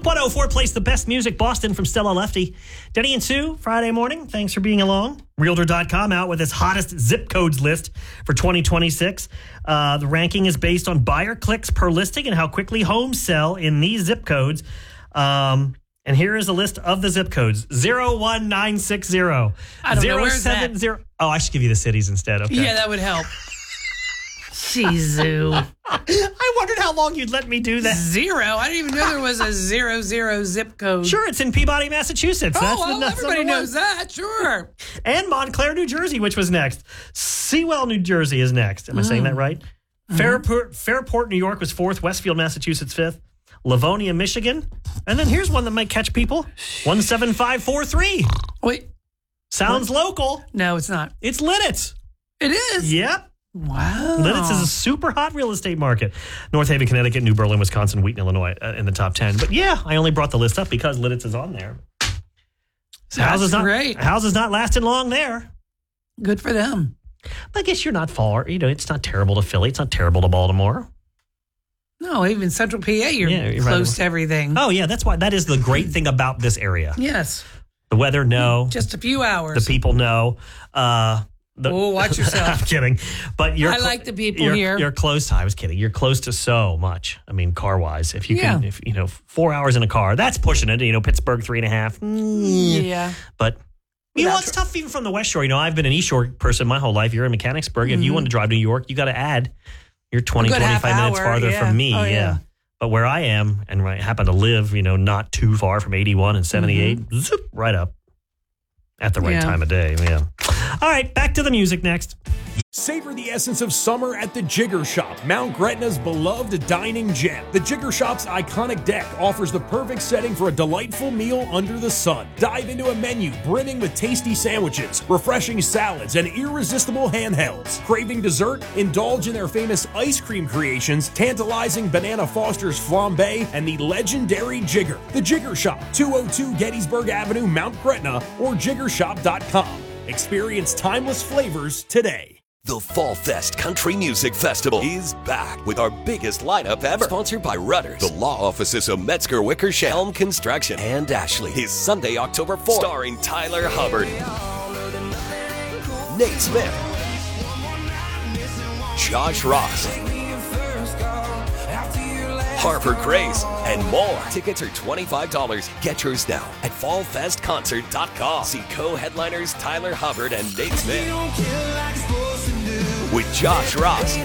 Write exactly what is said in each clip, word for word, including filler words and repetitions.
Wink one oh four plays the best music, Boston, from Stella Lefty. Denny and Sue, Friday morning. Thanks for being along. Realtor dot com out with its hottest zip codes list for twenty twenty-six. Uh, the ranking is based on buyer clicks per listing and how quickly homes sell in these zip codes. Um, and here is a list of the zip codes. zero one nine six zero. I don't know. Where's that? Oh, I should give you the cities instead. Okay. Yeah, that would help. Jeez. I wondered how long you'd let me do that. Zero? I didn't even know there was a zero zero zip code. Sure, it's in Peabody, Massachusetts. Oh, That's well, the, that's everybody knows that, sure. And Montclair, New Jersey, which was next. Sewell, New Jersey is next. Am I mm. saying that right? Mm-hmm. Fairport, Fairport, New York was fourth. Westfield, Massachusetts, fifth. Livonia, Michigan. And then here's one that might catch people. one seven five four three. Wait. Sounds what? Local. No, it's not. It's Lidditz. It is? Yep. Wow. Lidditz is a super hot real estate market. North Haven, Connecticut, New Berlin, Wisconsin, Wheaton, Illinois uh, in the top ten. But yeah, I only brought the list up because Lidditz is on there. That's houses not, great. Houses not lasting long there. Good for them. But I guess you're not far. You know, it's not terrible to Philly. It's not terrible to Baltimore. No, even Central P A, you're, yeah, you're close right. to everything. Oh, yeah, that's why. That is the great thing about this area. Yes. The weather, no. Just a few hours. The people, no. Uh, the, oh, watch yourself. I'm kidding. But you're I like the people you're, here. You're close. I was kidding. You're close to so much. I mean, car-wise. If you yeah. can, if you know, four hours in a car, that's pushing it. You know, Pittsburgh, three and a half. Mm, yeah. But you know, it's tr- tough even from the West Shore. You know, I've been an East Shore person my whole life. You're in Mechanicsburg. Mm-hmm. If you want to drive to New York, you got to add. You're twenty, twenty-five minutes hour, farther yeah. from me. Oh, yeah. yeah. But where I am, and I happen to live, you know, not too far from eighty-one and seventy-eight, mm-hmm. zip, right up at the right yeah. time of day. Yeah. All right, back to the music next. Savor the essence of summer at the Jigger Shop, Mount Gretna's beloved dining gem. The Jigger Shop's iconic deck offers the perfect setting for a delightful meal under the sun. Dive into a menu brimming with tasty sandwiches, refreshing salads, and irresistible handhelds. Craving dessert? Indulge in their famous ice cream creations, tantalizing Banana Foster's flambe, and the legendary Jigger. The Jigger Shop, two oh two Gettysburg Avenue, Mount Gretna, or jigger shop dot com. Experience timeless flavors today. The Fall Fest Country Music Festival is back with our biggest lineup ever. Sponsored by Rudders, the law offices of Metzger Wickersham, Helm Construction, and Ashley. Is Sunday, October fourth. Starring Tyler Hubbard, Nate Smith, Josh Ross, Harper Grace, and more. Tickets are twenty-five dollars. Get yours now at fall fest concert dot com. See co-headliners Tyler Hubbard and Nate Smith with Josh Ross,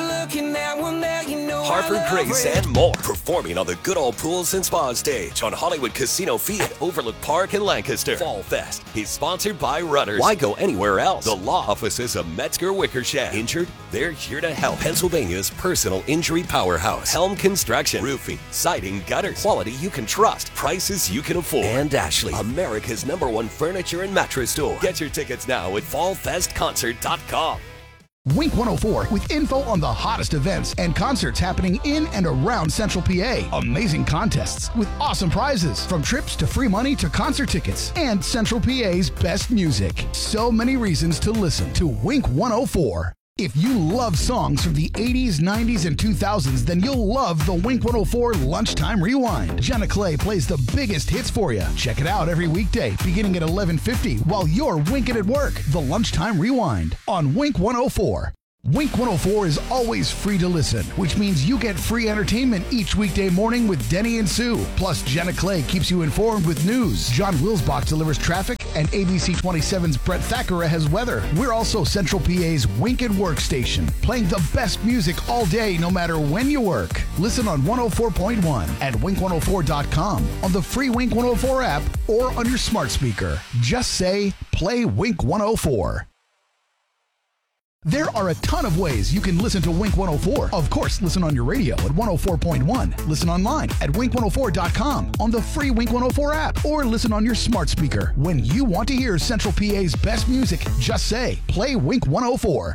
Harper Grace, and more. Performing on the Good Old Pools and Spa stage on Hollywood Casino Field, Overlook Park in Lancaster. Fall Fest is sponsored by Rudders. Why go anywhere else? The law offices of Metzger Wickersham. Injured? They're here to help. Pennsylvania's personal injury powerhouse. Helm Construction. Roofing, siding, gutters. Quality you can trust. Prices you can afford. And Ashley, America's number one furniture and mattress store. Get your tickets now at fall fest concert dot com. Wink one oh four with info on the hottest events and concerts happening in and around Central P A. Amazing contests with awesome prizes, from trips to free money to concert tickets, and Central P A's best music. So many reasons to listen to Wink one oh four. If you love songs from the eighties, nineties, and two thousands, then you'll love the Wink one oh four Lunchtime Rewind. Jenna Clay plays the biggest hits for you. Check it out every weekday, beginning at eleven fifty, while you're winking at work. The Lunchtime Rewind on Wink one oh four. Wink one oh four is always free to listen, which means you get free entertainment each weekday morning with Denny and Sue. Plus, Jenna Clay keeps you informed with news. John Wilsbach delivers traffic, and A B C twenty-seven's Brett Thackeray has weather. We're also Central P A's Wink at Work station, playing the best music all day, no matter when you work. Listen on one oh four point one at wink one oh four dot com, on the free Wink one oh four app, or on your smart speaker. Just say, play Wink one oh four. There are a ton of ways you can listen to Wink one oh four. Of course, listen on your radio at one oh four point one. Listen online at wink one oh four dot com, on the free Wink one oh four app, or listen on your smart speaker. When you want to hear Central P A's best music, just say, play Wink one oh four.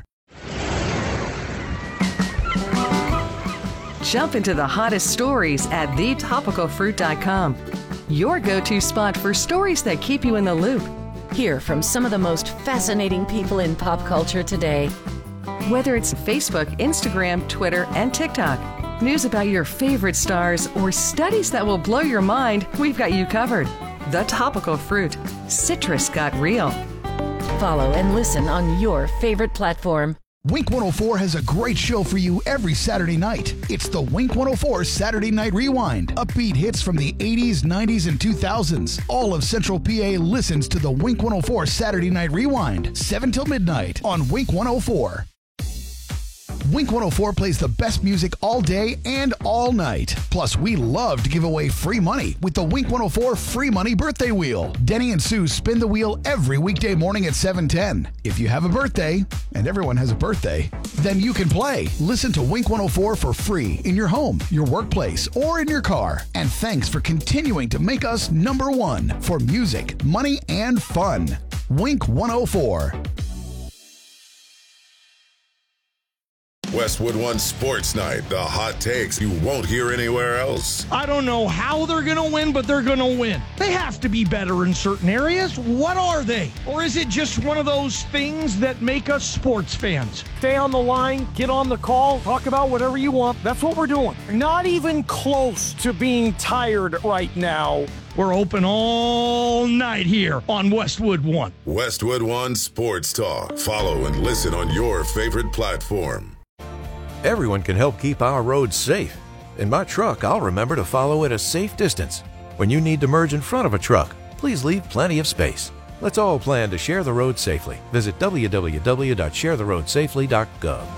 Jump into the hottest stories at the topical fruit dot com. Your go-to spot for stories that keep you in the loop. Hear from some of the most fascinating people in pop culture today. Whether it's Facebook, Instagram, Twitter, and TikTok, News about your favorite stars, or studies that will blow your mind, we've got you covered. The Topical Fruit. Citrus got real. Follow and listen on your favorite platform. Wink one oh four has a great show for you every Saturday night. It's the Wink one oh four Saturday Night Rewind. Upbeat hits from the eighties, nineties, and two thousands. All of Central P A listens to the Wink one oh four Saturday Night Rewind, seven till midnight on Wink one oh four. Wink one oh four plays the best music all day and all night. Plus, we love to give away free money with the Wink one oh four Free Money Birthday Wheel. Denny and Sue spin the wheel every weekday morning at seven ten. If you have a birthday, and everyone has a birthday, then you can play. Listen to Wink one oh four for free in your home, your workplace, or in your car. And thanks for continuing to make us number one for music, money, and fun. Wink one oh four. Westwood One Sports Night, the hot takes you won't hear anywhere else. I don't know how they're going to win, but they're going to win. They have to be better in certain areas. What are they? Or is it just one of those things that make us sports fans? Stay on the line, get on the call, talk about whatever you want. That's what we're doing. Not even close to being tired right now. We're open all night here on Westwood One. Westwood One Sports Talk. Follow and listen on your favorite platform. Everyone can help keep our roads safe. In my truck, I'll remember to follow at a safe distance. When you need to merge in front of a truck, please leave plenty of space. Let's all plan to share the road safely. Visit w w w dot share the road safely dot gov.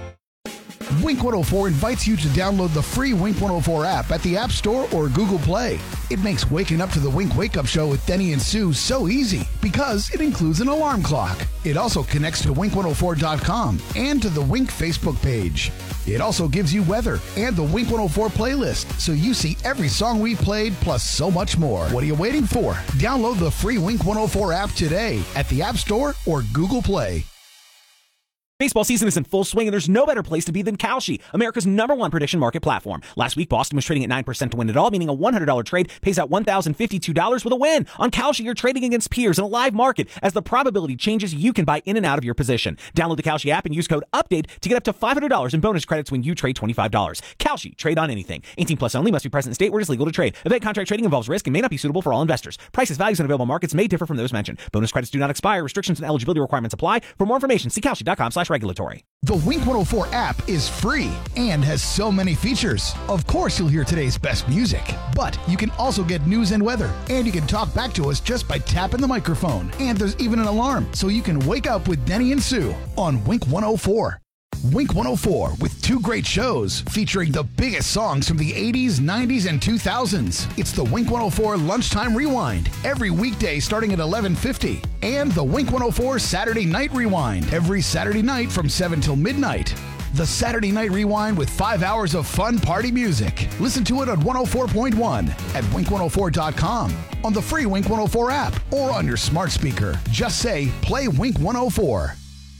Wink one oh four invites you to download the free Wink one oh four app at the App Store or Google Play. It makes waking up to the Wink Wake Up Show with Denny and Sue so easy because it includes an alarm clock. It also connects to wink one oh four dot com and to the Wink Facebook page. It also gives you weather and the Wink one oh four playlist, so you see every song we've played plus so much more. What are you waiting for? Download the free Wink one oh four app today at the App Store or Google Play. Baseball season is in full swing, and there's no better place to be than Kalshi, America's number one prediction market platform. Last week, Boston was trading at nine percent to win it all, meaning a one hundred dollars trade pays out one thousand fifty-two dollars with a win. On Kalshi, you're trading against peers in a live market. As the probability changes, you can buy in and out of your position. Download the Kalshi app and use code UPDATE to get up to five hundred dollars in bonus credits when you trade twenty-five dollars. Kalshi, trade on anything. eighteen plus only, must be present in state where it is legal to trade. Event contract trading involves risk and may not be suitable for all investors. Prices, values, and available markets may differ from those mentioned. Bonus credits do not expire. Restrictions and eligibility requirements apply. For more information, see kalshi dot com slash regulatory. The Wink one oh four app is free and has so many features. Of course, you'll hear today's best music, but you can also get news and weather, and you can talk back to us just by tapping the microphone. And there's even an alarm, so you can wake up with Denny and Sue on Wink one oh four. Wink one oh four with two great shows featuring the biggest songs from the eighties, nineties, and two thousands. It's the Wink one oh four Lunchtime Rewind every weekday starting at eleven fifty, and the Wink one oh four Saturday Night Rewind every Saturday night from seven till midnight. The Saturday Night Rewind with five hours of fun party music. Listen to it on one oh four point one at wink one oh four dot com, on the free Wink one oh four app, or on your smart speaker. Just say, play Wink one oh four.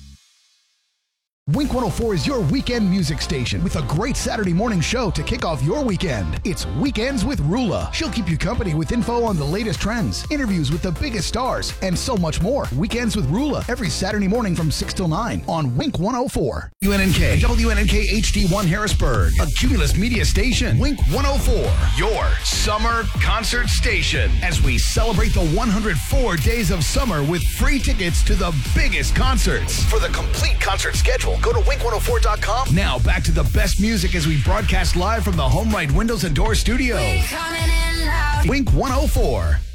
Wink one oh four is your weekend music station with a great Saturday morning show to kick off your weekend. It's Weekends with Rula. She'll keep you company with info on the latest trends, interviews with the biggest stars, and so much more. Weekends with Rula every Saturday morning from six till nine on Wink one oh four. U N N K, W N N K H D one Harrisburg, a Cumulus media station. Wink one oh four, your summer concert station. As we celebrate the one hundred four days of summer with free tickets to the biggest concerts. For the complete concert schedule, go to wink one oh four dot com. Now back to the best music as we broadcast live from the Home Right Windows and Doors studio. Wink one oh four.